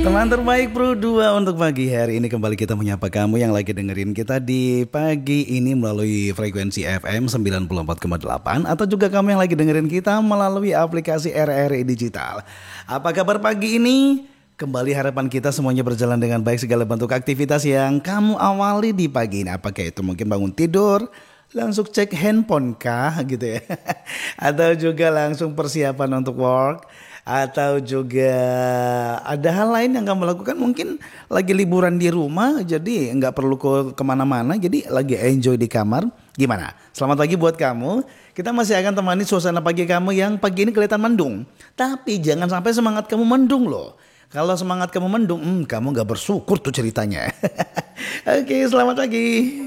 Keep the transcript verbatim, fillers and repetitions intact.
Teman terbaik Pro dua untuk pagi hari ini, kembali kita menyapa kamu yang lagi dengerin kita di pagi ini melalui frekuensi F M sembilan puluh empat koma delapan atau juga kamu yang lagi dengerin kita melalui aplikasi R R I Digital. Apa kabar pagi ini? Kembali harapan kita semuanya berjalan dengan baik, segala bentuk aktivitas yang kamu awali di pagi ini. Apakah itu mungkin bangun tidur, langsung cek handphone kah gitu ya. Atau juga langsung persiapan untuk work, atau juga ada hal lain yang kamu lakukan, mungkin lagi liburan di rumah jadi nggak perlu ke kemana-mana, jadi lagi enjoy di kamar. Gimana? Selamat pagi buat kamu. Kita masih akan temani suasana pagi kamu yang pagi ini kelihatan mendung. Tapi jangan sampai semangat kamu mendung loh. Kalau semangat kamu mendung, hmm, kamu nggak bersyukur tuh ceritanya. Oke, selamat pagi.